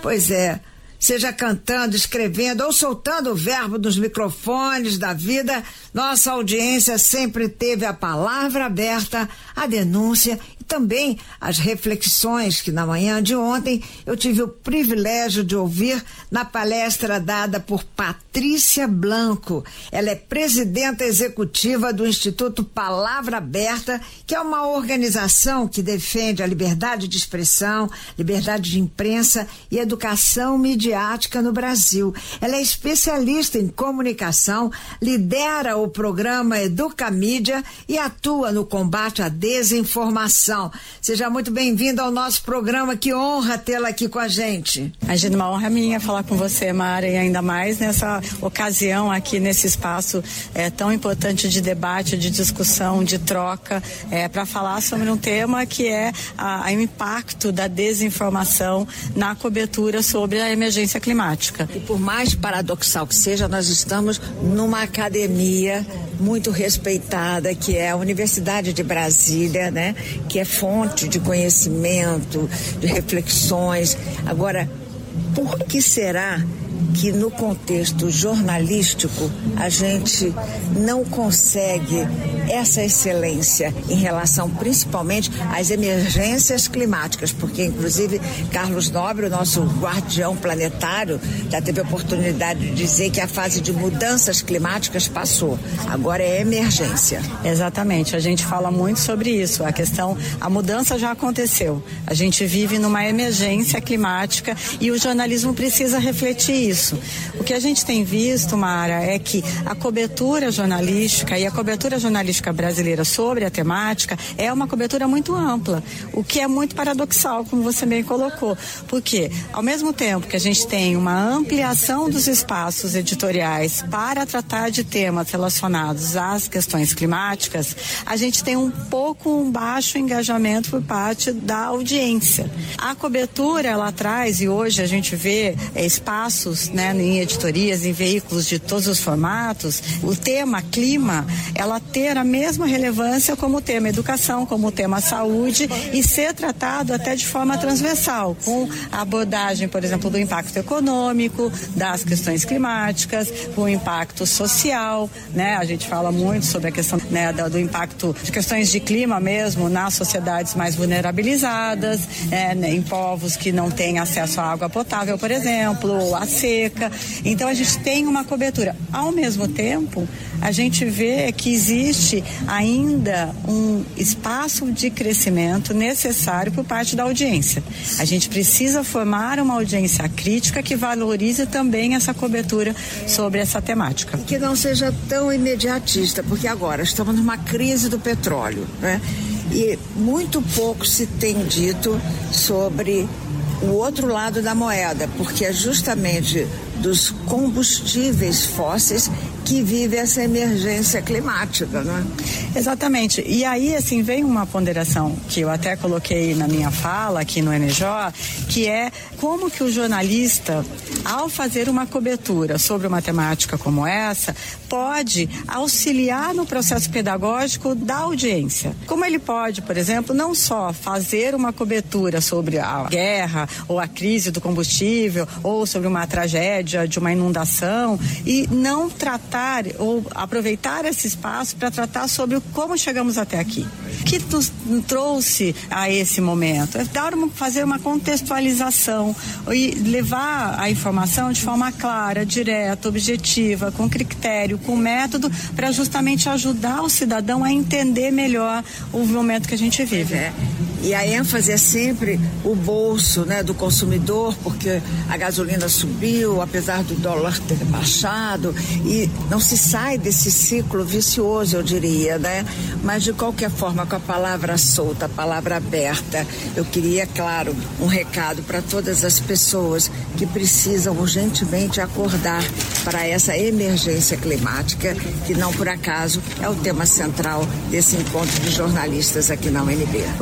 Pois é. Seja cantando, escrevendo ou soltando o verbo nos microfones da vida, nossa audiência sempre teve a palavra aberta, a denúncia e também as reflexões que na manhã de ontem eu tive o privilégio de ouvir na palestra dada por Patrícia Blanco. Ela é presidenta executiva do Instituto Palavra Aberta, que é uma organização que defende a liberdade de expressão, liberdade de imprensa e educação midiática no Brasil. Ela é especialista em comunicação, lidera o programa Educamídia e atua no combate à desinformação. Seja muito bem-vinda ao nosso programa, que honra tê-la aqui com a gente. Imagina, uma honra minha falar com você, Mara, e ainda mais nessa ocasião aqui nesse espaço tão importante de debate, de discussão, de troca, para falar sobre um tema que é o impacto da desinformação na cobertura sobre a emergência climática. E por mais paradoxal que seja, nós estamos numa academia muito respeitada, que é a Universidade de Brasília, né? Que é fonte de conhecimento, de reflexões. Agora, por que será que no contexto jornalístico a gente não consegue essa excelência em relação principalmente às emergências climáticas? Porque inclusive Carlos Nobre, o nosso guardião planetário, já teve a oportunidade de dizer que a fase de mudanças climáticas passou, agora é emergência. Exatamente, a gente fala muito sobre isso, a mudança já aconteceu, a gente vive numa emergência climática e o jornalismo precisa refletir isso. O que a gente tem visto, Mara, é que a cobertura jornalística e a cobertura jornalística brasileira sobre a temática é uma cobertura muito ampla, o que é muito paradoxal, como você bem colocou, porque ao mesmo tempo que a gente tem uma ampliação dos espaços editoriais para tratar de temas relacionados às questões climáticas, a gente tem um baixo engajamento por parte da audiência. A cobertura, ela traz, e hoje a gente vê espaços, né, em editorias, em veículos de todos os formatos, o tema clima, ela ter a mesma relevância como o tema educação, como o tema saúde, e ser tratado até de forma transversal, com a abordagem, por exemplo, do impacto econômico, das questões climáticas, com o impacto social, né? A gente fala muito sobre a questão, né, do impacto de questões de clima mesmo nas sociedades mais vulnerabilizadas, em povos que não têm acesso à água potável, por exemplo, ou à seca. Então a gente tem uma cobertura. Ao mesmo tempo, a gente vê que existe ainda um espaço de crescimento necessário por parte da audiência. A gente precisa formar uma audiência crítica que valorize também essa cobertura sobre essa temática. Que não seja tão imediatista, porque agora estamos numa crise do petróleo, né? E muito pouco se tem dito sobre o outro lado da moeda, porque é justamente dos combustíveis fósseis que vive essa emergência climática, não é? Exatamente. E aí, assim, vem uma ponderação que eu até coloquei na minha fala aqui no NJ, que é como que o jornalista, ao fazer uma cobertura sobre uma temática como essa, pode auxiliar no processo pedagógico da audiência. Como ele pode, por exemplo, não só fazer uma cobertura sobre a guerra ou a crise do combustível ou sobre uma tragédia de uma inundação e não tratar ou aproveitar esse espaço para tratar sobre como chegamos até aqui. O que nos trouxe a esse momento? É fazer uma contextualização e levar a informação de forma clara, direta, objetiva, com critério, com método, para justamente ajudar o cidadão a entender melhor o momento que a gente vive. E a ênfase é sempre o bolso, né, do consumidor, porque a gasolina subiu, apesar do dólar ter baixado, e não se sai desse ciclo vicioso, eu diria, né? Mas de qualquer forma, com a palavra solta, a palavra aberta, eu queria, claro, um recado para todas as pessoas que precisam urgentemente acordar para essa emergência climática, que não por acaso é o tema central desse encontro de jornalistas aqui na UNB. Bom, precisa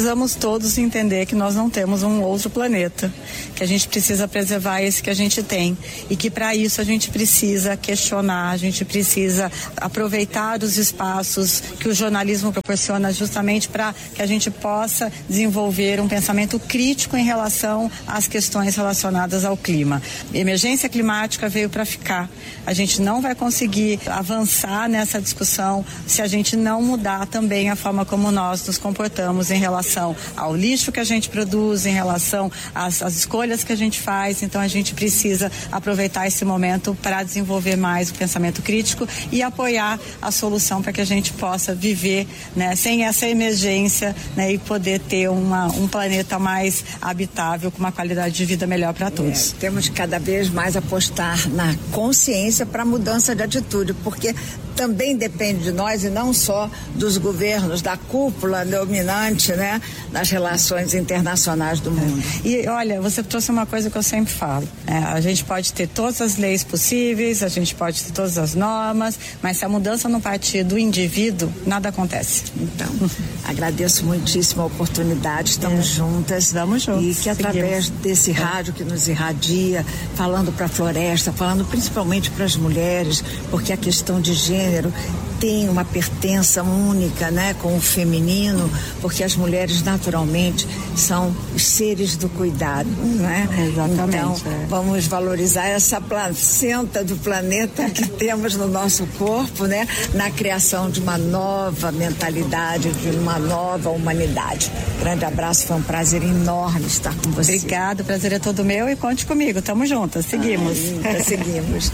precisamos todos entender que nós não temos um outro planeta, que a gente precisa preservar esse que a gente tem e que para isso a gente precisa questionar, a gente precisa aproveitar os espaços que o jornalismo proporciona justamente para que a gente possa desenvolver um pensamento crítico em relação às questões relacionadas ao clima. Emergência climática veio para ficar. A gente não vai conseguir avançar nessa discussão se a gente não mudar também a forma como nós nos comportamos em relação ao lixo que a gente produz, em relação às escolhas que a gente faz. Então a gente precisa aproveitar esse momento para desenvolver mais o pensamento crítico e apoiar a solução para que a gente possa viver, né, sem essa emergência, né, e poder ter um planeta mais habitável, com uma qualidade de vida melhor para todos. Temos que cada vez mais apostar na consciência para a mudança de atitude, porque também depende de nós e não só dos governos, da cúpula dominante, né, nas relações internacionais do mundo. E olha, você trouxe uma coisa que eu sempre falo, a gente pode ter todas as leis possíveis, a gente pode ter todas as normas, mas se a mudança não partir do indivíduo, nada acontece. Então, agradeço muitíssimo a oportunidade, estamos juntas. Vamos juntos. E que através desse rádio que nos irradia, falando para a floresta, falando principalmente para as mulheres, porque a questão de gênero tem uma pertença única, né, com o feminino, porque as mulheres naturalmente são os seres do cuidado, né? Exatamente. Então, vamos valorizar essa placenta do planeta que temos no nosso corpo, né, na criação de uma nova mentalidade, de uma nova humanidade. Grande abraço, foi um prazer enorme estar com você. Obrigada, o prazer é todo meu e conte comigo, tamo juntas, seguimos. Seguimos.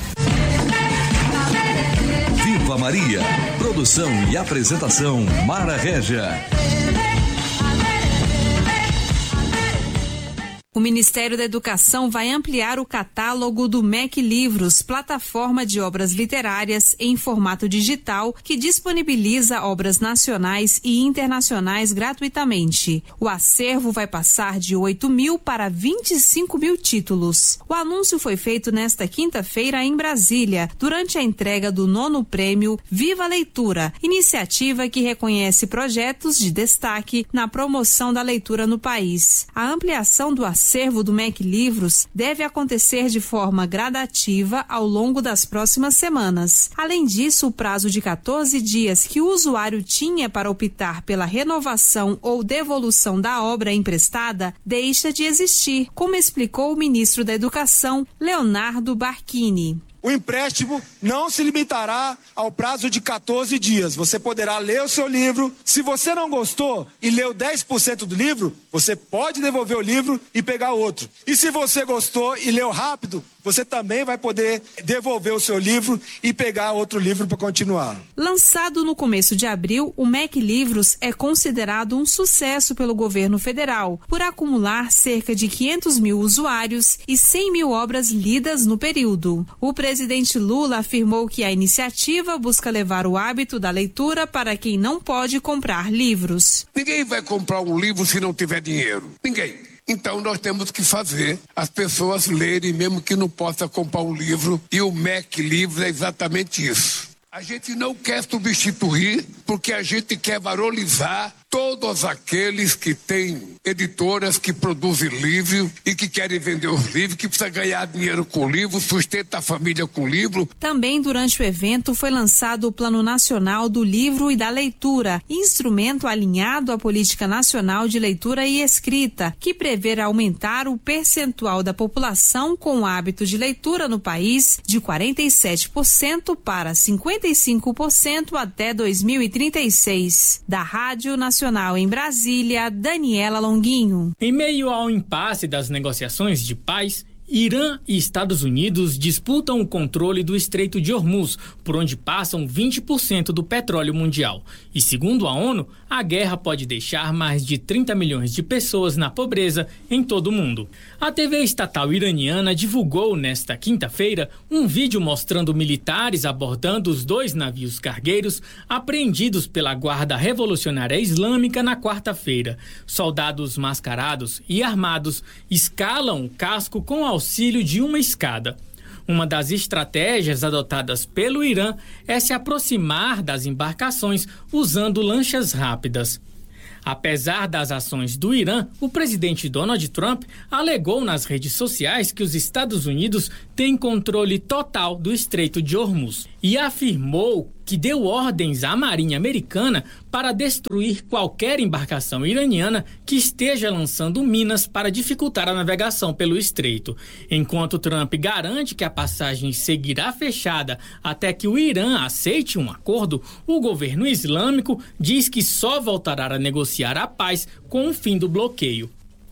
Viva Maria. Produção e apresentação Mara Régia. O Ministério da Educação vai ampliar o catálogo do MEC Livros, plataforma de obras literárias em formato digital que disponibiliza obras nacionais e internacionais gratuitamente. O acervo vai passar de 8.000 para 25.000 títulos. O anúncio foi feito nesta quinta-feira em Brasília, durante a entrega do 9º prêmio Viva Leitura, iniciativa que reconhece projetos de destaque na promoção da leitura no país. A ampliação do acervo do MEC Livros deve acontecer de forma gradativa ao longo das próximas semanas. Além disso, o prazo de 14 dias que o usuário tinha para optar pela renovação ou devolução da obra emprestada deixa de existir, como explicou o ministro da Educação, Leonardo Barquini. O empréstimo não se limitará ao prazo de 14 dias. Você poderá ler o seu livro. Se você não gostou e leu 10% do livro, você pode devolver o livro e pegar outro. E se você gostou e leu rápido, você também vai poder devolver o seu livro e pegar outro livro para continuar. Lançado no começo de abril, o MEC Livros é considerado um sucesso pelo governo federal, por acumular cerca de 500.000 usuários e 100.000 obras lidas no período. O presidente Lula afirmou que a iniciativa busca levar o hábito da leitura para quem não pode comprar livros. Ninguém vai comprar um livro se não tiver dinheiro. Ninguém. Então nós temos que fazer as pessoas lerem, mesmo que não possa comprar um livro, e o MEC Livros é exatamente isso. A gente não quer substituir, porque a gente quer valorizar todos aqueles que têm editoras que produzem livro e que querem vender os livros, que precisa ganhar dinheiro com livro, sustenta a família com livro. Também durante o evento foi lançado o Plano Nacional do Livro e da Leitura, instrumento alinhado à Política Nacional de Leitura e Escrita, que prevê aumentar o percentual da população com o hábito de leitura no país de 47% para 55% até 2036. Da Rádio Nacional em Brasília, Daniela Longuinho. Em meio ao impasse das negociações de paz, Irã e Estados Unidos disputam o controle do Estreito de Hormuz, por onde passam 20% do petróleo mundial. E segundo a ONU, a guerra pode deixar mais de 30 milhões de pessoas na pobreza em todo o mundo. A TV estatal iraniana divulgou nesta quinta-feira um vídeo mostrando militares abordando os 2 navios cargueiros apreendidos pela Guarda Revolucionária Islâmica na quarta-feira. Soldados mascarados e armados escalam o casco com auxílio de uma escada. Uma das estratégias adotadas pelo Irã é se aproximar das embarcações usando lanchas rápidas. Apesar das ações do Irã, o presidente Donald Trump alegou nas redes sociais que os Estados Unidos têm controle total do Estreito de Hormuz e afirmou que deu ordens à Marinha Americana para destruir qualquer embarcação iraniana que esteja lançando minas para dificultar a navegação pelo estreito. Enquanto Trump garante que a passagem seguirá fechada até que o Irã aceite um acordo, o governo islâmico diz que só voltará a negociar a paz com o fim do bloqueio.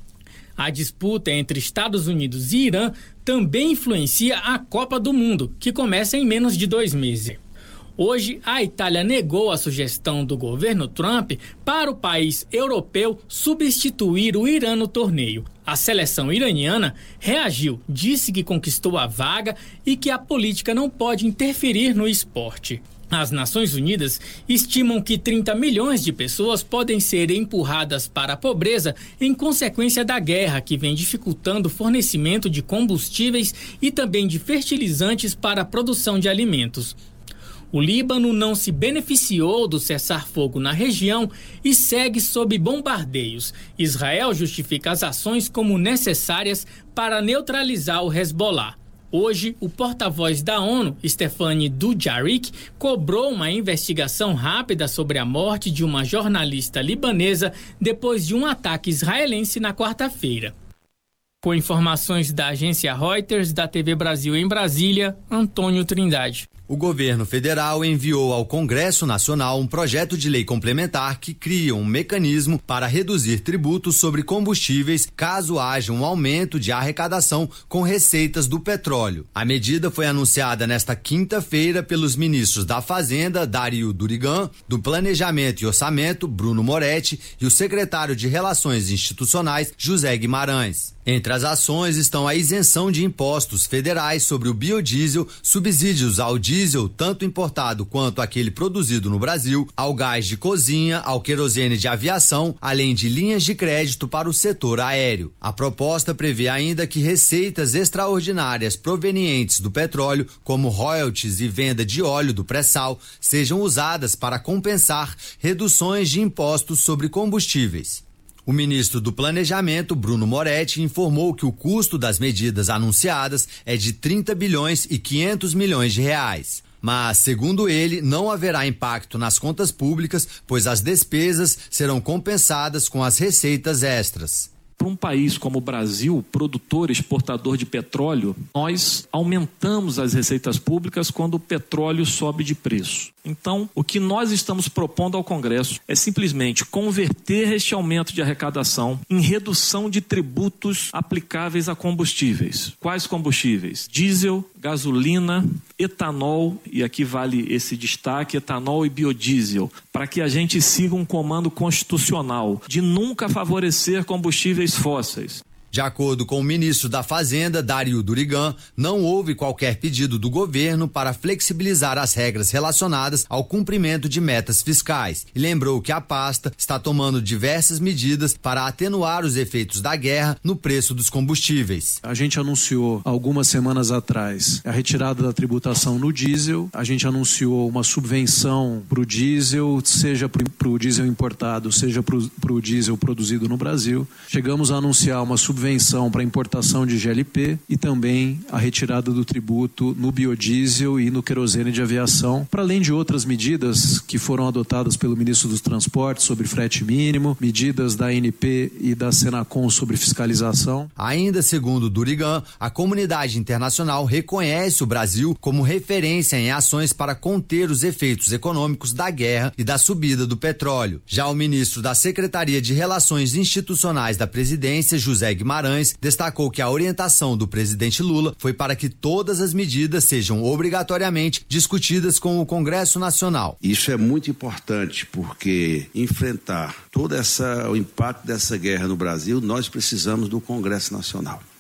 A disputa entre Estados Unidos e Irã também influencia a Copa do Mundo, que começa em menos de 2 meses. Hoje, a Itália negou a sugestão do governo Trump para o país europeu substituir o Irã no torneio. A seleção iraniana reagiu, disse que conquistou a vaga e que a política não pode interferir no esporte. As Nações Unidas estimam que 30 milhões de pessoas podem ser empurradas para a pobreza em consequência da guerra, que vem dificultando o fornecimento de combustíveis e também de fertilizantes para a produção de alimentos. O Líbano não se beneficiou do cessar-fogo na região e segue sob bombardeios. Israel justifica as ações como necessárias para neutralizar o Hezbollah. Hoje, o porta-voz da ONU, Stéphane Dujarric, cobrou uma investigação rápida sobre a morte de uma jornalista libanesa depois de um ataque israelense na quarta-feira. Com informações da agência Reuters, da TV Brasil em Brasília, Antônio Trindade. O governo federal enviou ao Congresso Nacional um projeto de lei complementar que cria um mecanismo para reduzir tributos sobre combustíveis caso haja um aumento de arrecadação com receitas do petróleo. A medida foi anunciada nesta quinta-feira pelos ministros da Fazenda, Dario Durigan, do Planejamento e Orçamento, Bruno Moretti, e o secretário de Relações Institucionais, José Guimarães. Entre as ações estão a isenção de impostos federais sobre o biodiesel, subsídios ao diesel, tanto importado quanto aquele produzido no Brasil, ao gás de cozinha, ao querosene de aviação, além de linhas de crédito para o setor aéreo. A proposta prevê ainda que receitas extraordinárias provenientes do petróleo, como royalties e venda de óleo do pré-sal, sejam usadas para compensar reduções de impostos sobre combustíveis. O ministro do Planejamento, Bruno Moretti, informou que o custo das medidas anunciadas é de 30 bilhões e 500 milhões de reais. Mas, segundo ele, não haverá impacto nas contas públicas, pois as despesas serão compensadas com as receitas extras. Para um país como o Brasil, produtor e exportador de petróleo, nós aumentamos as receitas públicas quando o petróleo sobe de preço. Então, o que nós estamos propondo ao Congresso é simplesmente converter este aumento de arrecadação em redução de tributos aplicáveis a combustíveis. Quais combustíveis? Diesel, gasolina, etanol, e aqui vale esse destaque, etanol e biodiesel, para que a gente siga um comando constitucional de nunca favorecer combustíveis fósseis. De acordo com o ministro da Fazenda, Dario Durigan, não houve qualquer pedido do governo para flexibilizar as regras relacionadas ao cumprimento de metas fiscais e lembrou que a pasta está tomando diversas medidas para atenuar os efeitos da guerra no preço dos combustíveis. A gente anunciou algumas semanas atrás a retirada da tributação no diesel, a gente anunciou uma subvenção para o diesel, seja para o diesel importado, seja para o diesel produzido no Brasil. Chegamos a anunciar uma subvenção para a importação de GLP e também a retirada do tributo no biodiesel e no querosene de aviação, para além de outras medidas que foram adotadas pelo ministro dos Transportes sobre frete mínimo, medidas da ANP e da Senacom sobre fiscalização. Ainda segundo Durigan, a comunidade internacional reconhece o Brasil como referência em ações para conter os efeitos econômicos da guerra e da subida do petróleo. Já o ministro da Secretaria de Relações Institucionais da Presidência, José Guimarães, destacou que a orientação do presidente Lula foi para que todas as medidas sejam obrigatoriamente discutidas com o Congresso Nacional. Isso é muito importante porque enfrentar todo o impacto dessa guerra no Brasil, nós precisamos do Congresso Nacional.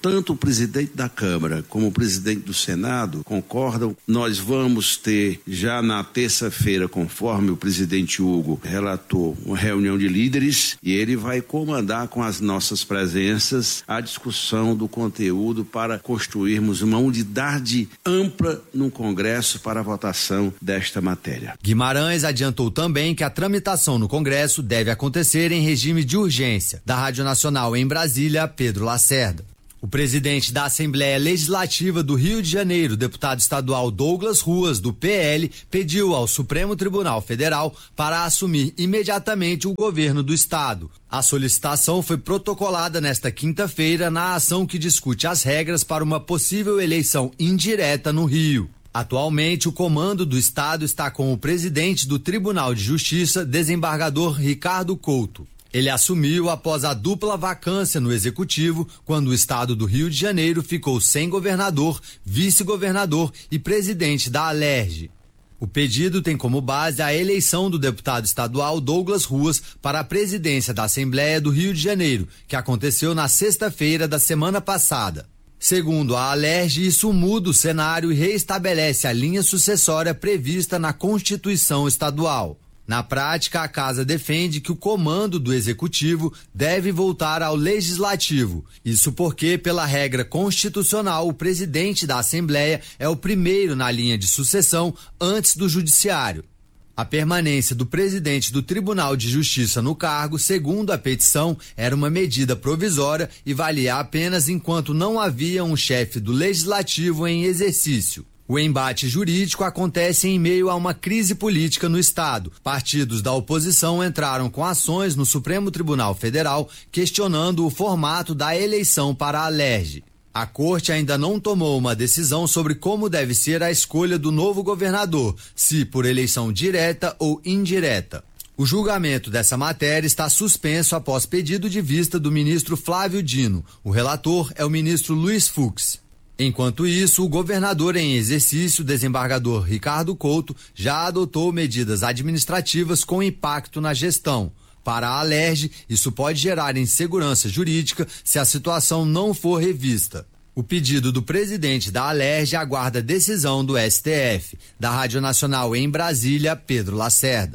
tanto o presidente da Câmara como o presidente do Senado concordam. Nós vamos ter já na terça-feira, conforme o presidente Hugo relatou, uma reunião de líderes e ele vai comandar com as nossas presenças a discussão do conteúdo para construirmos uma unidade ampla no Congresso para a votação desta matéria. Guimarães adiantou também que a tramitação no Congresso deve acontecer em regime de urgência. Da Rádio Nacional em Brasília, Pedro Lacerda. O presidente da Assembleia Legislativa do Rio de Janeiro, deputado estadual Douglas Ruas, do PL, pediu ao Supremo Tribunal Federal para assumir imediatamente o governo do estado. A solicitação foi protocolada nesta quinta-feira na ação que discute as regras para uma possível eleição indireta no Rio. Atualmente, o comando do estado está com o presidente do Tribunal de Justiça, desembargador Ricardo Couto. Ele assumiu após a dupla vacância no executivo, quando o estado do Rio de Janeiro ficou sem governador, vice-governador e presidente da Alerj. O pedido tem como base a eleição do deputado estadual Douglas Ruas para a presidência da Assembleia do Rio de Janeiro, que aconteceu na sexta-feira da semana passada. Segundo a Alerj, isso muda o cenário e reestabelece a linha sucessória prevista na Constituição Estadual. Na prática, a casa defende que o comando do Executivo deve voltar ao Legislativo. Isso porque, pela regra constitucional, o presidente da Assembleia é o primeiro na linha de sucessão antes do Judiciário. A permanência do presidente do Tribunal de Justiça no cargo, segundo a petição, era uma medida provisória e valia apenas enquanto não havia um chefe do Legislativo em exercício. O embate jurídico acontece em meio a uma crise política no estado. Partidos da oposição entraram com ações no Supremo Tribunal Federal questionando o formato da eleição para a Alerj. A corte ainda não tomou uma decisão sobre como deve ser a escolha do novo governador, se por eleição direta ou indireta. O julgamento dessa matéria está suspenso após pedido de vista do ministro Flávio Dino. O relator é o ministro Luiz Fux. Enquanto isso, o governador em exercício, desembargador Ricardo Couto, já adotou medidas administrativas com impacto na gestão. Para a Alerj, isso pode gerar insegurança jurídica se a situação não for revista. O pedido do presidente da Alerj aguarda decisão do STF. Da Rádio Nacional em Brasília, Pedro Lacerda.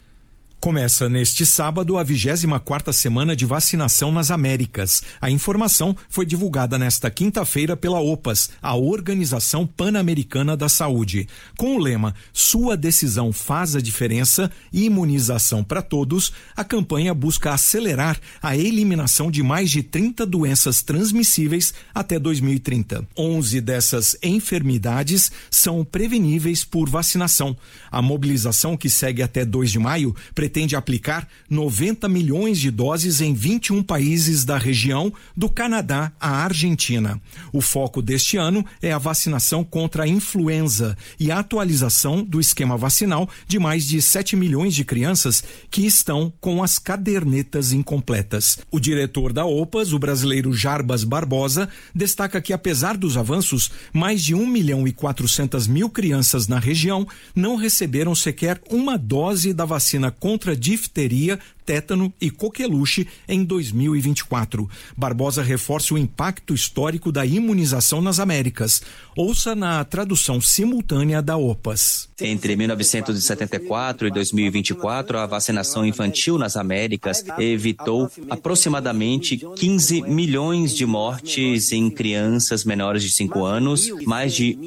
Começa neste sábado a 24ª semana de vacinação nas Américas. A informação foi divulgada nesta quinta-feira pela OPAS, a Organização Pan-Americana da Saúde. Com o lema "Sua decisão faz a diferença, imunização para todos", a campanha busca acelerar a eliminação de mais de 30 doenças transmissíveis até 2030. 11 dessas enfermidades são preveníveis por vacinação. A mobilização, que segue até 2 de maio, pretende aplicar 90 milhões de doses em 21 países da região, do Canadá à Argentina. O foco deste ano é a vacinação contra a influenza e a atualização do esquema vacinal de mais de 7 milhões de crianças que estão com as cadernetas incompletas. O diretor da OPAS, o brasileiro Jarbas Barbosa, destaca que, apesar dos avanços, mais de 1.400.000 crianças na região não receberam sequer uma dose da vacina contra difteria, tétano e coqueluche em 2024. Barbosa reforça o impacto histórico da imunização nas Américas. Ouça na tradução simultânea da OPAS. Entre 1974 e 2024, a vacinação infantil nas Américas evitou aproximadamente 15 milhões de mortes em crianças menores de 5 anos, mais de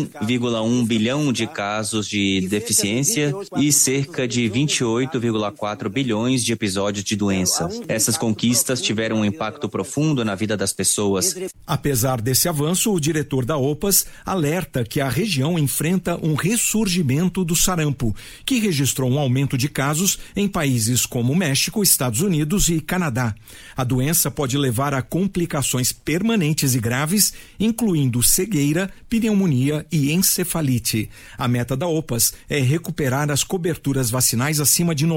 1,1 bilhão de casos de deficiência e cerca de 28,4 bilhões de episódios de doença. Essas conquistas tiveram um impacto profundo na vida das pessoas. Apesar desse avanço, o diretor da OPAS alerta que a região enfrenta um ressurgimento do sarampo, que registrou um aumento de casos em países como México, Estados Unidos e Canadá. A doença pode levar a complicações permanentes e graves, incluindo cegueira, pneumonia e encefalite. A meta da OPAS é recuperar as coberturas vacinais acima de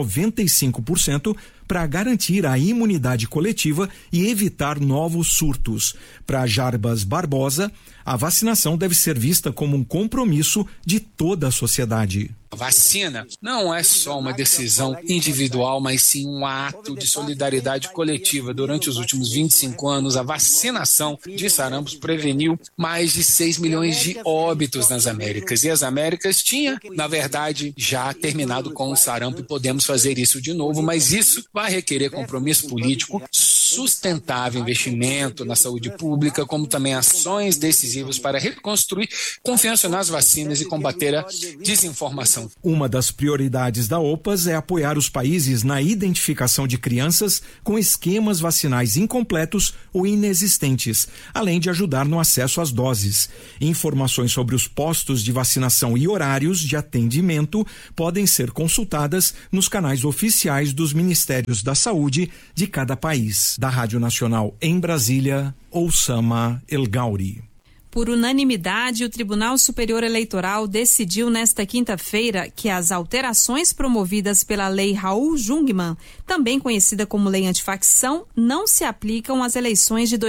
95% para garantir a imunidade coletiva e evitar novos surtos. Para Jarbas Barbosa, a vacinação deve ser vista como um compromisso de toda a sociedade. vacina não é só uma decisão individual, mas sim um ato de solidariedade coletiva. Durante os últimos 25 anos, a vacinação de sarampo preveniu mais de 6 milhões de óbitos nas Américas. E as Américas tinha, na verdade, já terminado com o sarampo e podemos fazer isso de novo, mas isso vai requerer compromisso político sustentável, investimento na saúde pública, como também ações decisivas para reconstruir confiança nas vacinas e combater a desinformação. Uma das prioridades da OPAS é apoiar os países na identificação de crianças com esquemas vacinais incompletos ou inexistentes, além de ajudar no acesso às doses. Informações sobre os postos de vacinação e horários de atendimento podem ser consultadas nos canais oficiais dos Ministérios da Saúde de cada país. Da Rádio Nacional em Brasília, Oussama El Gauri. Por unanimidade, o Tribunal Superior Eleitoral decidiu nesta quinta-feira que as alterações promovidas pela Lei Raul Jungmann, também conhecida como Lei Antifacção, não se aplicam às eleições de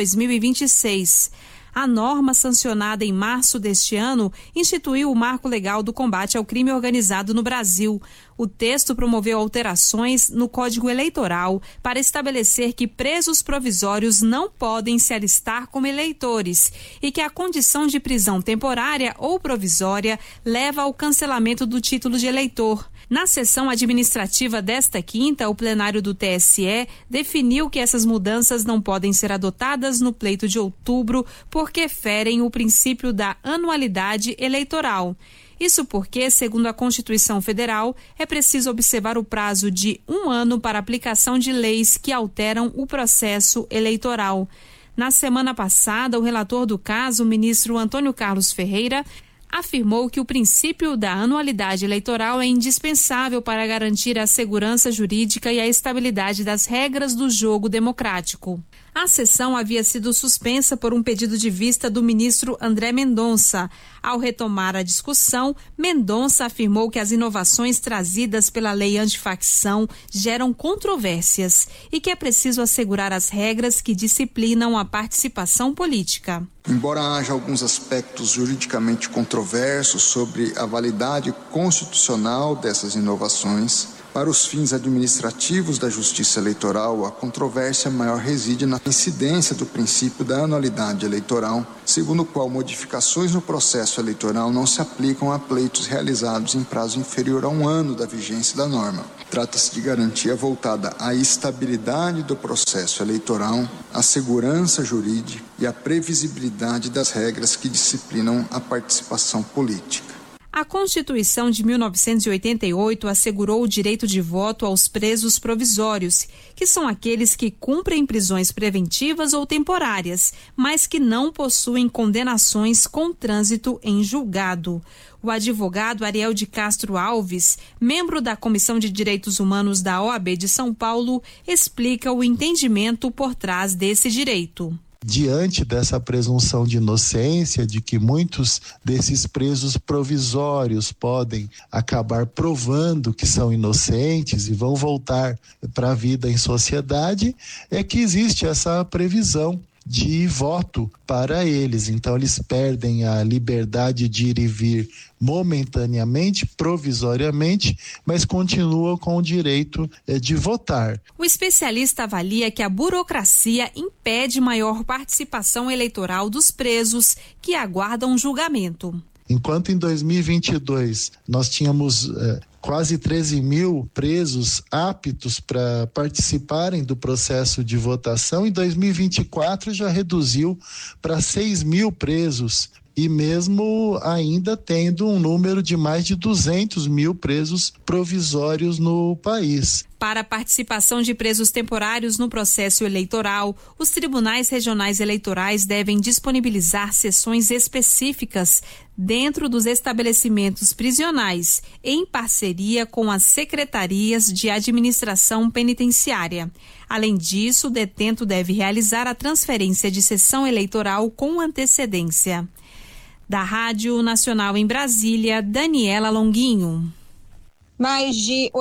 2026. A norma, sancionada em março deste ano, instituiu o marco legal do combate ao crime organizado no Brasil. O texto promoveu alterações no Código Eleitoral para estabelecer que presos provisórios não podem se alistar como eleitores e que a condição de prisão temporária ou provisória leva ao cancelamento do título de eleitor. Na sessão administrativa desta quinta, o plenário do TSE definiu que essas mudanças não podem ser adotadas no pleito de outubro porque ferem o princípio da anualidade eleitoral. Isso porque, segundo a Constituição Federal, é preciso observar o prazo de 1 ano para aplicação de leis que alteram o processo eleitoral. Na semana passada, o relator do caso, o ministro Antônio Carlos Ferreira, afirmou que o princípio da anualidade eleitoral é indispensável para garantir a segurança jurídica e a estabilidade das regras do jogo democrático. A sessão havia sido suspensa por um pedido de vista do ministro André Mendonça. Ao retomar a discussão, Mendonça afirmou que as inovações trazidas pela lei antifacção geram controvérsias e que é preciso assegurar as regras que disciplinam a participação política. Embora haja alguns aspectos juridicamente controversos sobre a validade constitucional dessas inovações, para os fins administrativos da Justiça Eleitoral, a controvérsia maior reside na incidência do princípio da anualidade eleitoral, segundo o qual modificações no processo eleitoral não se aplicam a pleitos realizados em prazo inferior a 1 ano da vigência da norma. Trata-se de garantia voltada à estabilidade do processo eleitoral, à segurança jurídica e à previsibilidade das regras que disciplinam a participação política. A Constituição de 1988 assegurou o direito de voto aos presos provisórios, que são aqueles que cumprem prisões preventivas ou temporárias, mas que não possuem condenações com trânsito em julgado. O advogado Ariel de Castro Alves, membro da Comissão de Direitos Humanos da OAB de São Paulo, explica o entendimento por trás desse direito. Diante dessa presunção de inocência, de que muitos desses presos provisórios podem acabar provando que são inocentes e vão voltar para a vida em sociedade, é que existe essa previsão de voto para eles. Então eles perdem a liberdade de ir e vir momentaneamente, provisoriamente, mas continuam com o direito de votar. O especialista avalia que a burocracia impede maior participação eleitoral dos presos que aguardam julgamento. Enquanto em 2022 nós tínhamos quase 13 mil presos aptos para participarem do processo de votação, em 2024 já reduziu para 6 mil presos, e mesmo ainda tendo um número de mais de 200 mil presos provisórios no país. Para a participação de presos temporários no processo eleitoral, os tribunais regionais eleitorais devem disponibilizar sessões específicas dentro dos estabelecimentos prisionais, em parceria com as secretarias de administração penitenciária. Além disso, o detento deve realizar a transferência de sessão eleitoral com antecedência. Da Rádio Nacional em Brasília, Daniela Longuinho. Mais de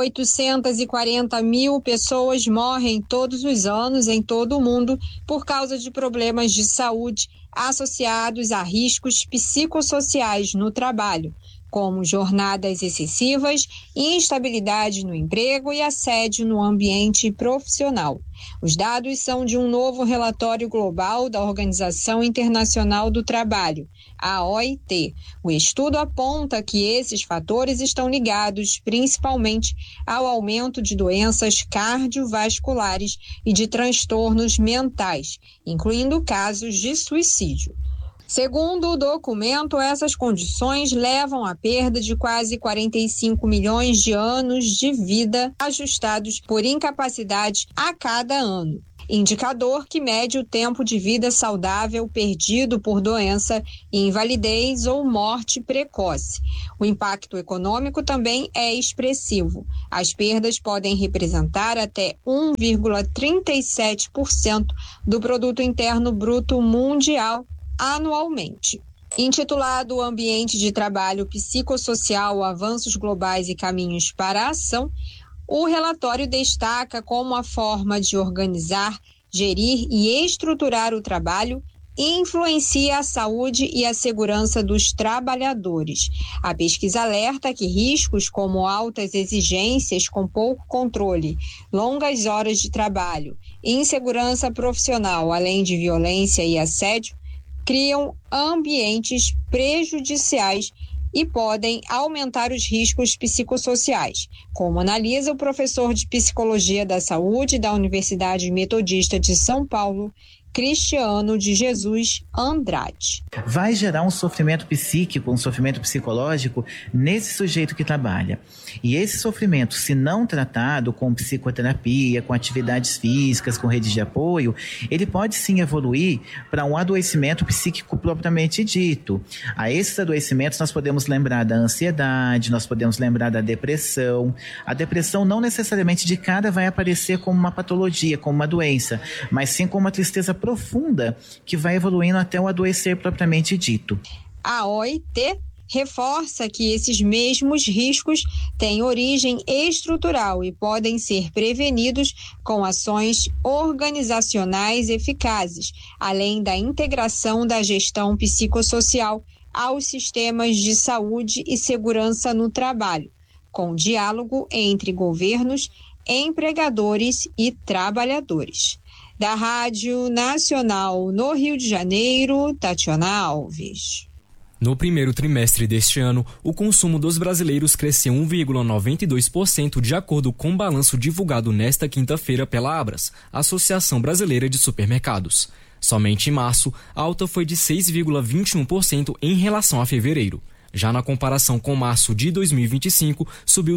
840 mil pessoas morrem todos os anos em todo o mundo por causa de problemas de saúde associados a riscos psicossociais no trabalho. como jornadas excessivas, instabilidade no emprego e assédio no ambiente profissional. Os dados são de um novo relatório global da Organização Internacional do Trabalho, a OIT. O estudo aponta que esses fatores estão ligados principalmente ao aumento de doenças cardiovasculares e de transtornos mentais, incluindo casos de suicídio. Segundo o documento, essas condições levam à perda de quase 45 milhões de anos de vida ajustados por incapacidade a cada ano. Indicador que mede o tempo de vida saudável perdido por doença, invalidez ou morte precoce. O impacto econômico também é expressivo. As perdas podem representar até 1,37% do Produto Interno Bruto Mundial anualmente. Intitulado Ambiente de Trabalho Psicossocial, Avanços Globais e Caminhos para a Ação, o relatório destaca como a forma de organizar, gerir e estruturar o trabalho influencia a saúde e a segurança dos trabalhadores. A pesquisa alerta que riscos como altas exigências com pouco controle, longas horas de trabalho, insegurança profissional, além de violência e assédio, criam ambientes prejudiciais e podem aumentar os riscos psicossociais, como analisa o professor de Psicologia da Saúde da Universidade Metodista de São Paulo, Cristiano de Jesus Andrade. Vai gerar um sofrimento psíquico, um sofrimento psicológico nesse sujeito que trabalha. E esse sofrimento, se não tratado com psicoterapia, com atividades físicas, com redes de apoio, ele pode sim evoluir para um adoecimento psíquico propriamente dito. A esses adoecimentos nós podemos lembrar da ansiedade, nós podemos lembrar da depressão. A depressão não necessariamente de cara vai aparecer como uma patologia, como uma doença, mas sim como uma tristeza profunda que vai evoluindo até o adoecer propriamente dito. A OIT reforça que esses mesmos riscos têm origem estrutural e podem ser prevenidos com ações organizacionais eficazes, além da integração da gestão psicossocial aos sistemas de saúde e segurança no trabalho, com diálogo entre governos, empregadores e trabalhadores. Da Rádio Nacional no Rio de Janeiro, Tatiana Alves. No primeiro trimestre deste ano, o consumo dos brasileiros cresceu 1,92% de acordo com o balanço divulgado nesta quinta-feira pela Abras, Associação Brasileira de Supermercados. Somente em março, a alta foi de 6,21% em relação a fevereiro. Já na comparação com março de 2025, subiu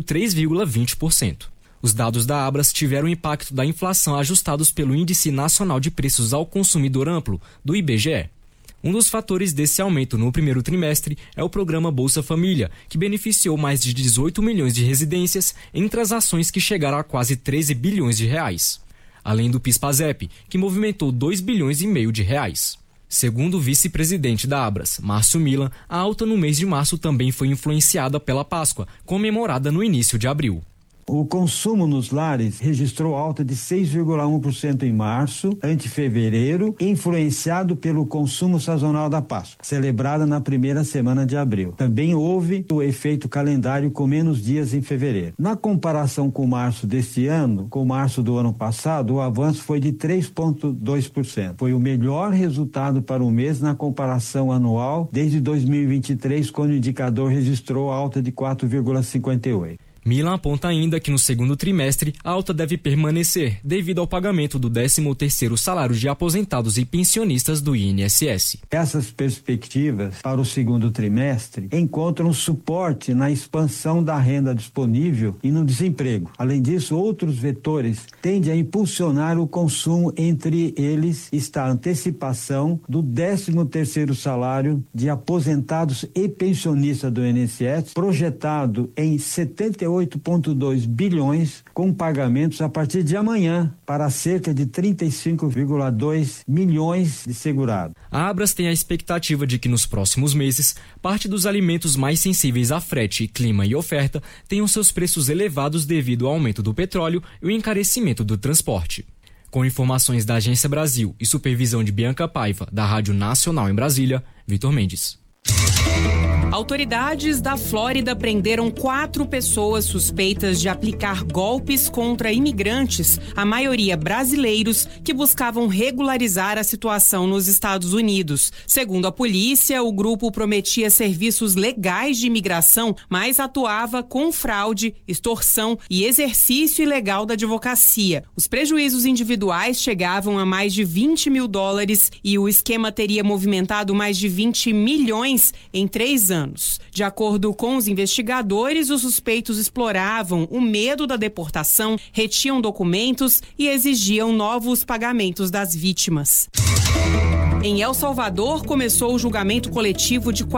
3,20%. Os dados da Abras tiveram impacto da inflação ajustados pelo Índice Nacional de Preços ao Consumidor Amplo, do IBGE. Um dos fatores desse aumento no primeiro trimestre é o programa Bolsa Família, que beneficiou mais de 18 milhões de residências em transações que chegaram a quase 13 bilhões de reais. Além do PIS/PASEP, que movimentou 2 bilhões e meio de reais. Segundo o vice-presidente da Abras, Márcio Milan, a alta no mês de março também foi influenciada pela Páscoa, comemorada no início de abril. O consumo nos lares registrou alta de 6,1% em março, ante fevereiro, influenciado pelo consumo sazonal da Páscoa, celebrada na primeira semana de abril. Também houve o efeito calendário com menos dias em fevereiro. Na comparação com março deste ano, com março do ano passado, o avanço foi de 3,2%. Foi o melhor resultado para o mês na comparação anual desde 2023, quando o indicador registrou alta de 4,58%. Milan aponta ainda que no segundo trimestre a alta deve permanecer devido ao pagamento do 13º salário de aposentados e pensionistas do INSS. Essas perspectivas para o segundo trimestre encontram suporte na expansão da renda disponível e no desemprego. Além disso, outros vetores tendem a impulsionar o consumo, entre eles está a antecipação do 13º salário de aposentados e pensionistas do INSS, projetado em 78,2 bilhões, com pagamentos a partir de amanhã para cerca de 35,2 milhões de segurados. A Abras tem a expectativa de que nos próximos meses, parte dos alimentos mais sensíveis a frete, clima e oferta tenham seus preços elevados devido ao aumento do petróleo e o encarecimento do transporte. Com informações da Agência Brasil e supervisão de Bianca Paiva, da Rádio Nacional em Brasília, Vitor Mendes. Autoridades da Flórida prenderam 4 pessoas suspeitas de aplicar golpes contra imigrantes, a maioria brasileiros, que buscavam regularizar a situação nos Estados Unidos. Segundo a polícia, o grupo prometia serviços legais de imigração, mas atuava com fraude, extorsão e exercício ilegal da advocacia. Os prejuízos individuais chegavam a mais de $20 mil e o esquema teria movimentado mais de 20 milhões em 3 anos. De acordo com os investigadores, os suspeitos exploravam o medo da deportação, retiam documentos e exigiam novos pagamentos das vítimas. Em El Salvador, começou o julgamento coletivo de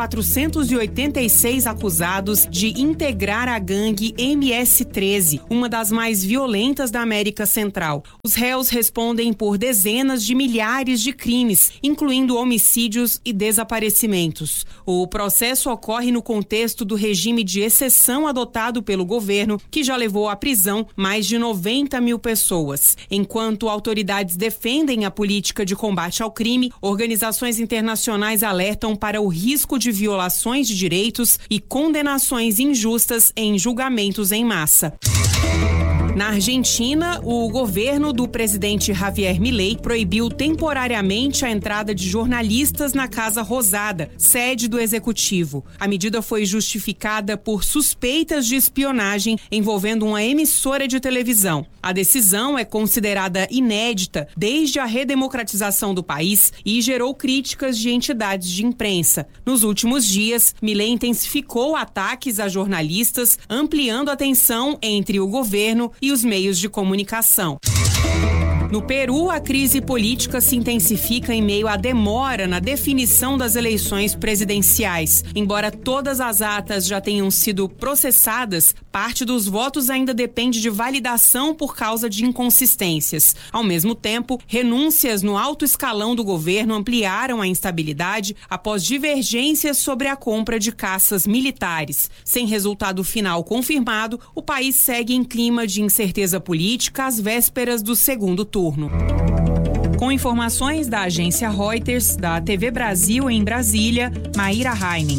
486 acusados de integrar a gangue MS-13, uma das mais violentas da América Central. Os réus respondem por dezenas de milhares de crimes, incluindo homicídios e desaparecimentos. O processo ocorre no contexto do regime de exceção adotado pelo governo, que já levou à prisão mais de 90 mil pessoas. Enquanto autoridades defendem a política de combate ao crime, organizações internacionais alertam para o risco de violações de direitos e condenações injustas em julgamentos em massa. Na Argentina, o governo do presidente Javier Milei proibiu temporariamente a entrada de jornalistas na Casa Rosada, sede do executivo. A medida foi justificada por suspeitas de espionagem envolvendo uma emissora de televisão. A decisão é considerada inédita desde a redemocratização do país e gerou críticas de entidades de imprensa. Nos últimos dias, Milei intensificou ataques a jornalistas, ampliando a tensão entre o governo e os meios de comunicação. No Peru, a crise política se intensifica em meio à demora na definição das eleições presidenciais. Embora todas as atas já tenham sido processadas, parte dos votos ainda depende de validação por causa de inconsistências. Ao mesmo tempo, renúncias no alto escalão do governo ampliaram a instabilidade após divergências sobre a compra de caças militares. Sem resultado final confirmado, o país segue em clima de incerteza política às vésperas do segundo turno. Com informações da agência Reuters, da TV Brasil em Brasília, Maíra Heinen.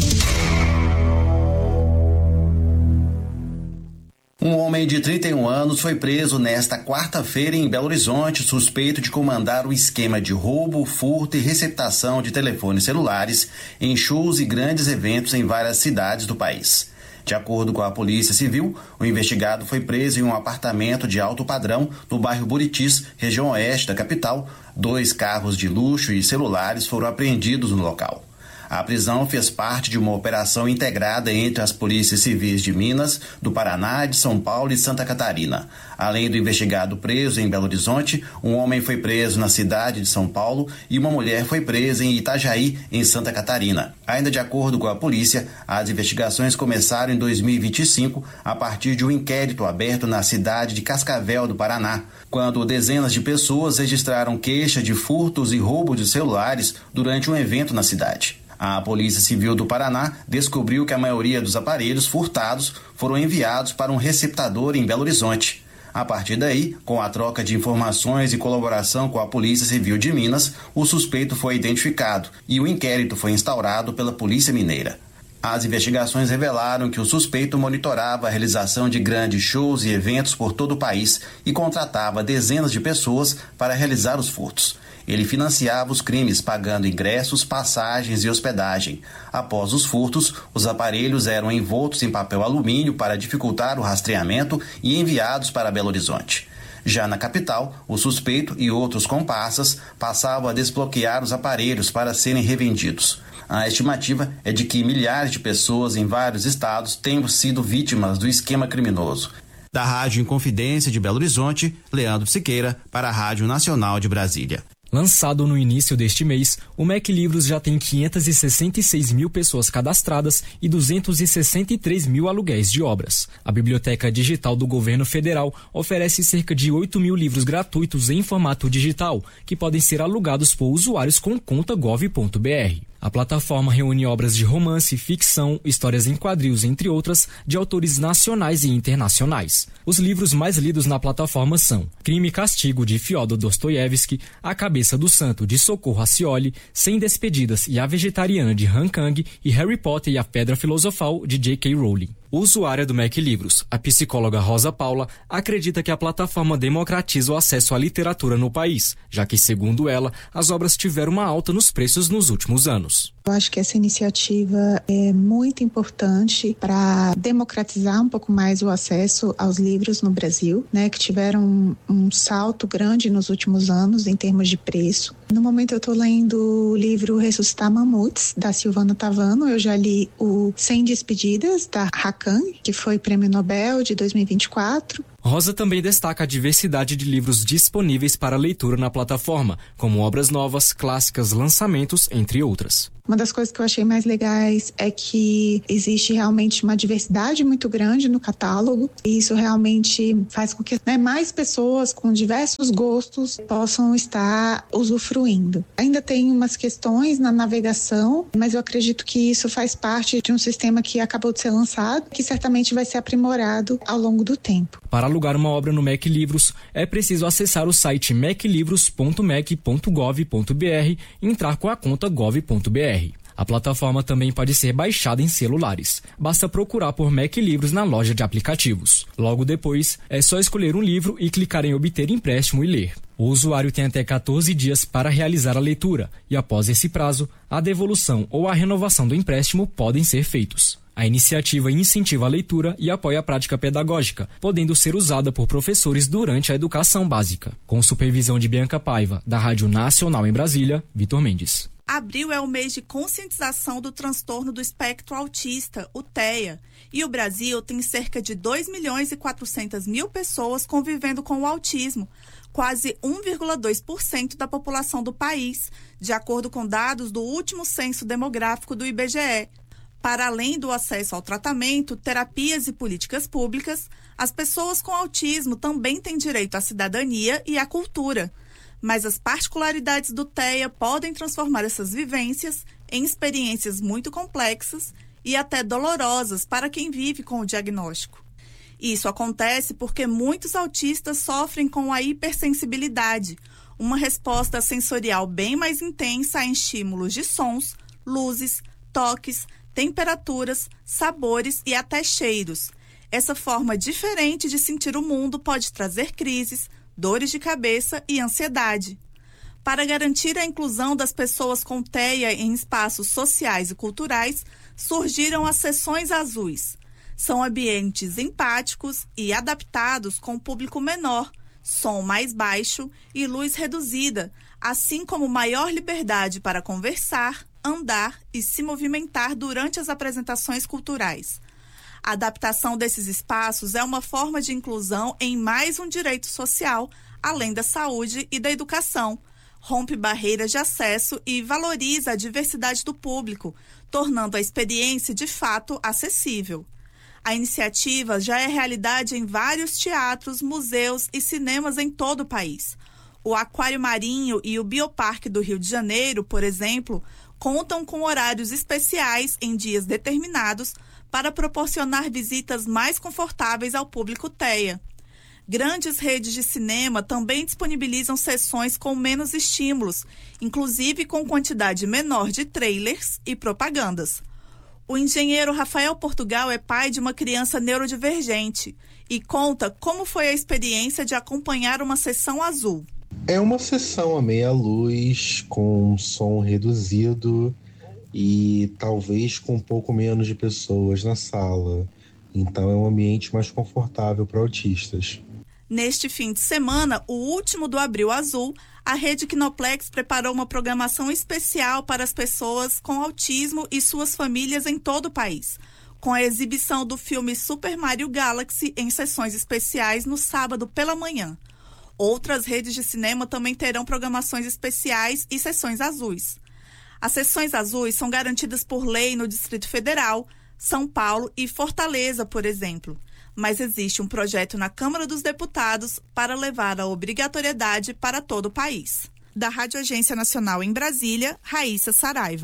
Um homem de 31 anos foi preso nesta quarta-feira em Belo Horizonte, suspeito de comandar o esquema de roubo, furto e receptação de telefones celulares em shows e grandes eventos em várias cidades do país. De acordo com a Polícia Civil, o investigado foi preso em um apartamento de alto padrão no bairro Buritis, região oeste da capital. 2 carros de luxo e celulares foram apreendidos no local. A prisão fez parte de uma operação integrada entre as polícias civis de Minas, do Paraná, de São Paulo e Santa Catarina. Além do investigado preso em Belo Horizonte, um homem foi preso na cidade de São Paulo e uma mulher foi presa em Itajaí, em Santa Catarina. Ainda de acordo com a polícia, as investigações começaram em 2025 a partir de um inquérito aberto na cidade de Cascavel, do Paraná, quando dezenas de pessoas registraram queixa de furtos e roubo de celulares durante um evento na cidade. A Polícia Civil do Paraná descobriu que a maioria dos aparelhos furtados foram enviados para um receptador em Belo Horizonte. A partir daí, com a troca de informações e colaboração com a Polícia Civil de Minas, o suspeito foi identificado e o inquérito foi instaurado pela Polícia Mineira. As investigações revelaram que o suspeito monitorava a realização de grandes shows e eventos por todo o país e contratava dezenas de pessoas para realizar os furtos. Ele financiava os crimes pagando ingressos, passagens e hospedagem. Após os furtos, os aparelhos eram envoltos em papel alumínio para dificultar o rastreamento e enviados para Belo Horizonte. Já na capital, o suspeito e outros comparsas passavam a desbloquear os aparelhos para serem revendidos. A estimativa é de que milhares de pessoas em vários estados tenham sido vítimas do esquema criminoso. Da Rádio Inconfidência de Belo Horizonte, Leandro Siqueira, para a Rádio Nacional de Brasília. Lançado no início deste mês, o MEC Livros já tem 566 mil pessoas cadastradas e 263 mil aluguéis de obras. A Biblioteca Digital do Governo Federal oferece cerca de 8 mil livros gratuitos em formato digital, que podem ser alugados por usuários com conta gov.br. A plataforma reúne obras de romance, ficção, histórias em quadrinhos, entre outras, de autores nacionais e internacionais. Os livros mais lidos na plataforma são Crime e Castigo, de Fyodor Dostoiévski, A Cabeça do Santo, de Socorro Racioli, Sem Despedidas e A Vegetariana, de Han Kang, e Harry Potter e a Pedra Filosofal, de J.K. Rowling. Usuária do Mac Livros, a psicóloga Rosa Paula acredita que a plataforma democratiza o acesso à literatura no país, já que, segundo ela, as obras tiveram uma alta nos preços nos últimos anos. Eu acho que essa iniciativa é muito importante para democratizar um pouco mais o acesso aos livros no Brasil, né, que tiveram um salto grande nos últimos anos em termos de preço. No momento eu estou lendo o livro Ressuscitar Mamutes, da Silvana Tavano. Eu já li o Sem Despedidas, da Hakan, que foi Prêmio Nobel de 2024. Rosa também destaca a diversidade de livros disponíveis para leitura na plataforma, como obras novas, clássicas, lançamentos, entre outras. Uma das coisas que eu achei mais legais é que existe realmente uma diversidade muito grande no catálogo, e isso realmente faz com que mais pessoas com diversos gostos possam estar usufruindo. Ainda tem umas questões na navegação, mas eu acredito que isso faz parte de um sistema que acabou de ser lançado, que certamente vai ser aprimorado ao longo do tempo. Para alugar uma obra no Mac Livros, é preciso acessar o site maclivros.mac.gov.br e entrar com a conta gov.br. A plataforma também pode ser baixada em celulares. Basta procurar por Mac Livros na loja de aplicativos. Logo depois, é só escolher um livro e clicar em obter empréstimo e ler. O usuário tem até 14 dias para realizar a leitura e, após esse prazo, a devolução ou a renovação do empréstimo podem ser feitos. A iniciativa incentiva a leitura e apoia a prática pedagógica, podendo ser usada por professores durante a educação básica. Com supervisão de Bianca Paiva, da Rádio Nacional em Brasília, Vitor Mendes. Abril é o mês de conscientização do transtorno do espectro autista, o TEA, e o Brasil tem cerca de 2.400.000 pessoas convivendo com o autismo, quase 1,2% da população do país, de acordo com dados do último censo demográfico do IBGE. Para além do acesso ao tratamento, terapias e políticas públicas, as pessoas com autismo também têm direito à cidadania e à cultura. Mas as particularidades do TEA podem transformar essas vivências em experiências muito complexas e até dolorosas para quem vive com o diagnóstico. Isso acontece porque muitos autistas sofrem com a hipersensibilidade, uma resposta sensorial bem mais intensa a estímulos de sons, luzes, toques, temperaturas, sabores e até cheiros. Essa forma diferente de sentir o mundo pode trazer crises, dores de cabeça e ansiedade. Para garantir a inclusão das pessoas com TEA em espaços sociais e culturais, surgiram as Sessões Azuis. São ambientes empáticos e adaptados com público menor, som mais baixo e luz reduzida, assim como maior liberdade para conversar, andar e se movimentar durante as apresentações culturais. A adaptação desses espaços é uma forma de inclusão em mais um direito social, além da saúde e da educação. Rompe barreiras de acesso e valoriza a diversidade do público, tornando a experiência de fato acessível. A iniciativa já é realidade em vários teatros, museus e cinemas em todo o país. O Aquário Marinho e o Bioparque do Rio de Janeiro, por exemplo, contam com horários especiais em dias determinados para proporcionar visitas mais confortáveis ao público TEA. Grandes redes de cinema também disponibilizam sessões com menos estímulos, inclusive com quantidade menor de trailers e propagandas. O engenheiro Rafael Portugal é pai de uma criança neurodivergente e conta como foi a experiência de acompanhar uma sessão azul. É uma sessão a meia luz, com som reduzido e talvez com um pouco menos de pessoas na sala. Então é um ambiente mais confortável para autistas. Neste fim de semana, o último do Abril Azul, a Rede Kinoplex preparou uma programação especial para as pessoas com autismo e suas famílias em todo o país, com a exibição do filme Super Mario Galaxy em sessões especiais no sábado pela manhã. Outras redes de cinema também terão programações especiais e sessões azuis. As sessões azuis são garantidas por lei no Distrito Federal, São Paulo e Fortaleza, por exemplo. Mas existe um projeto na Câmara dos Deputados para levar a obrigatoriedade para todo o país. Da Rádio Agência Nacional em Brasília, Raíssa Saraiva.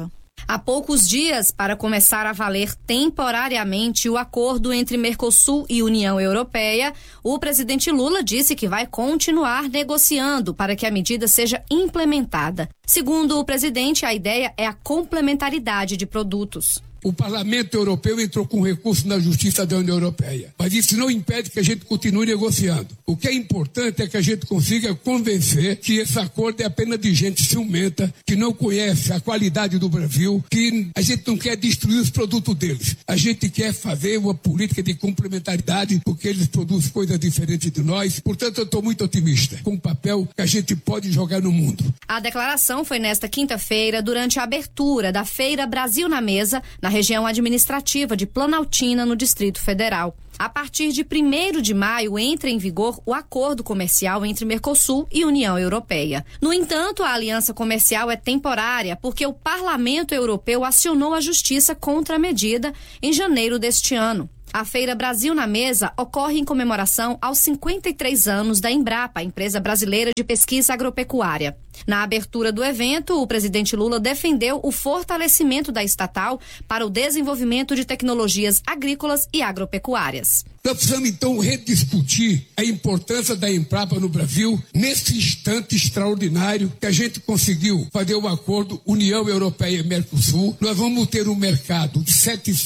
Há poucos dias para começar a valer temporariamente o acordo entre Mercosul e União Europeia, o presidente Lula disse que vai continuar negociando para que a medida seja implementada. Segundo o presidente, a ideia é a complementaridade de produtos. O Parlamento Europeu entrou com recurso na Justiça da União Europeia, mas isso não impede que a gente continue negociando. O que é importante é que a gente consiga convencer que esse acordo é apenas de gente ciumenta, que não conhece a qualidade do Brasil, que a gente não quer destruir os produtos deles. A gente quer fazer uma política de complementaridade, porque eles produzem coisas diferentes de nós. Portanto, eu estou muito otimista com o papel que a gente pode jogar no mundo. A declaração foi nesta quinta-feira, durante a abertura da Feira Brasil na Mesa, na região administrativa de Planaltina, no Distrito Federal. A partir de 1º de maio entra em vigor o acordo comercial entre Mercosul e União Europeia. No entanto, a aliança comercial é temporária porque o Parlamento Europeu acionou a justiça contra a medida em janeiro deste ano. A Feira Brasil na Mesa ocorre em comemoração aos 53 anos da Embrapa, empresa brasileira de pesquisa agropecuária. Na abertura do evento, o presidente Lula defendeu o fortalecimento da estatal para o desenvolvimento de tecnologias agrícolas e agropecuárias. Nós precisamos, então, rediscutir a importância da Embrapa no Brasil nesse instante extraordinário que a gente conseguiu fazer um acordo União Europeia e Mercosul. Nós vamos ter um mercado de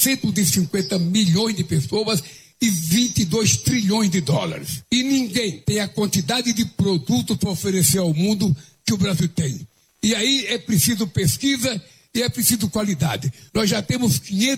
750 milhões de pessoas e 22 trilhões de dólares. E ninguém tem a quantidade de produtos para oferecer ao mundo que o Brasil tem. E aí é preciso pesquisa e é preciso qualidade. Nós já temos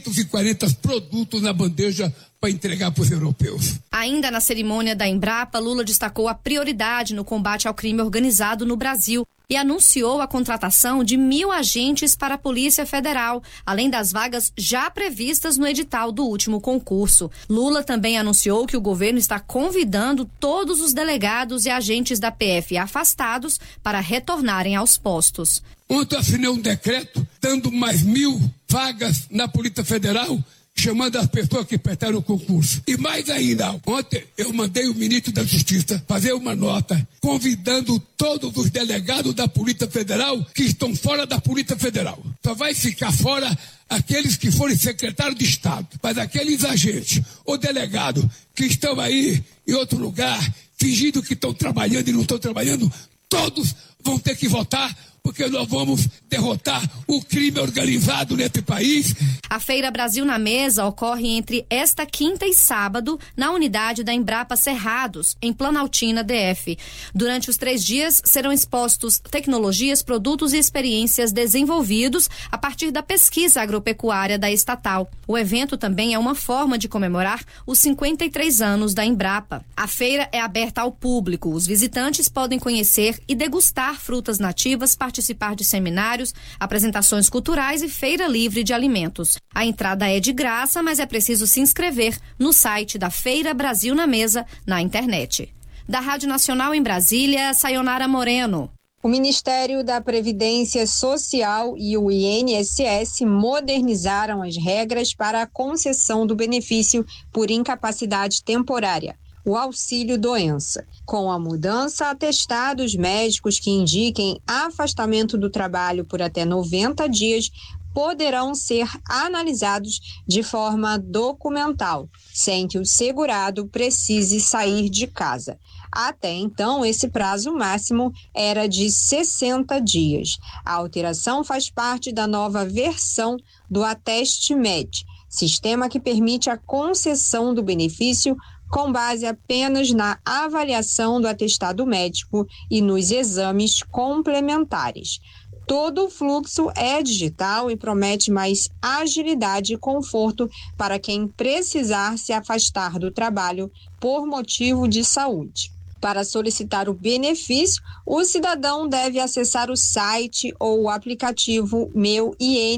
540 produtos na bandeja para entregar para os europeus. Ainda na cerimônia da Embrapa, Lula destacou a prioridade no combate ao crime organizado no Brasil e anunciou a contratação de 1.000 agentes para a Polícia Federal, além das vagas já previstas no edital do último concurso. Lula também anunciou que o governo está convidando todos os delegados e agentes da PF afastados para retornarem aos postos. Ontem eu assinei um decreto dando mais 1.000 vagas na Polícia Federal, chamando as pessoas que prestaram o concurso. E mais ainda, ontem eu mandei o ministro da Justiça fazer uma nota convidando todos os delegados da Polícia Federal que estão fora da Polícia Federal. Só vai ficar fora aqueles que forem secretários de Estado. Mas aqueles agentes ou delegados que estão aí em outro lugar, fingindo que estão trabalhando e não estão trabalhando, todos vão ter que votar, porque nós vamos derrotar o crime organizado nesse país. A Feira Brasil na Mesa ocorre entre esta quinta e sábado na unidade da Embrapa Cerrados, em Planaltina, DF. Durante os 3 dias serão expostos tecnologias, produtos e experiências desenvolvidos a partir da pesquisa agropecuária da estatal. O evento também é uma forma de comemorar os 53 anos da Embrapa. A feira é aberta ao público. Os visitantes podem conhecer e degustar frutas nativas, participar de seminários, apresentações culturais e feira livre de alimentos. A entrada é de graça, mas é preciso se inscrever no site da Feira Brasil na Mesa, na internet. Da Rádio Nacional em Brasília, Sayonara Moreno. O Ministério da Previdência Social e o INSS modernizaram as regras para a concessão do benefício por incapacidade temporária, o auxílio-doença. Com a mudança, atestados médicos que indiquem afastamento do trabalho por até 90 dias poderão ser analisados de forma documental, sem que o segurado precise sair de casa. Até então, esse prazo máximo era de 60 dias. A alteração faz parte da nova versão do Ateste-Med, sistema que permite a concessão do benefício com base apenas na avaliação do atestado médico e nos exames complementares. Todo o fluxo é digital e promete mais agilidade e conforto para quem precisar se afastar do trabalho por motivo de saúde. Para solicitar o benefício, o cidadão deve acessar o site ou o aplicativo Meu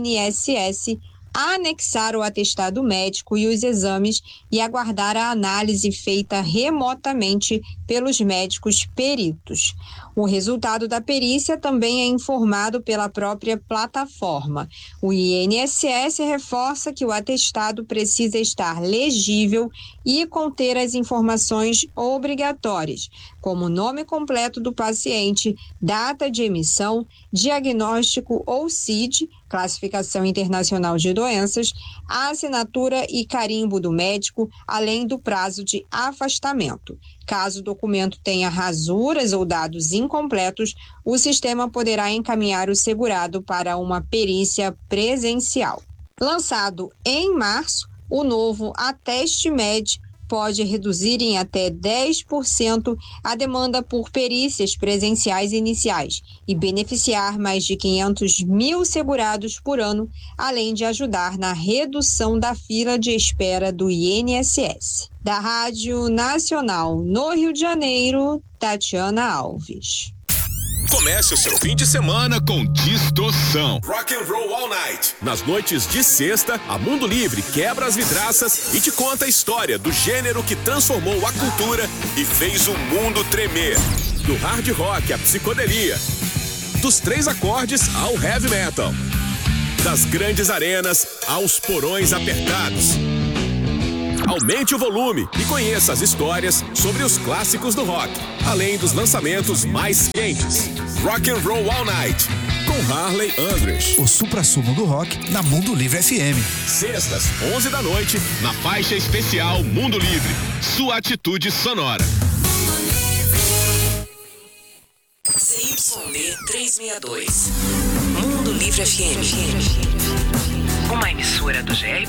INSS, anexar o atestado médico e os exames e aguardar a análise feita remotamente pelos médicos peritos. O resultado da perícia também é informado pela própria plataforma. O INSS reforça que o atestado precisa estar legível e conter as informações obrigatórias, como o nome completo do paciente, data de emissão, diagnóstico ou CID, Classificação Internacional de Doenças, a assinatura e carimbo do médico, além do prazo de afastamento. Caso o documento tenha rasuras ou dados incompletos, o sistema poderá encaminhar o segurado para uma perícia presencial. Lançado em março, o novo AtesteMed pode reduzir em até 10% a demanda por perícias presenciais iniciais e beneficiar mais de 500 mil segurados por ano, além de ajudar na redução da fila de espera do INSS. Da Rádio Nacional no Rio de Janeiro, Tatiana Alves. Comece o seu fim de semana com distorção. Rock and Roll All Night. Nas noites de sexta, a Mundo Livre quebra as vidraças e te conta a história do gênero que transformou a cultura e fez o mundo tremer. Do hard rock à psicodelia, dos 3 acordes ao heavy metal, das grandes arenas aos porões apertados. Aumente o volume e conheça as histórias sobre os clássicos do rock, além dos lançamentos mais quentes. Rock and Roll All Night, com Harley Andrews. O suprassumo do rock na Mundo Livre FM. Sextas, 11 da noite, na faixa especial Mundo Livre. Sua atitude sonora. CYD 362. Mundo Livre FM. Uma emissora do GR